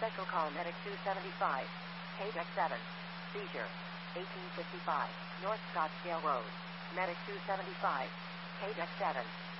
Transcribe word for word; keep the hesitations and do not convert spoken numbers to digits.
Special call Medic two seventy-five. Page X seven. Seizure. eighteen fifty-five. North Scottsdale Road. Medic two seventy-five. Page X seven.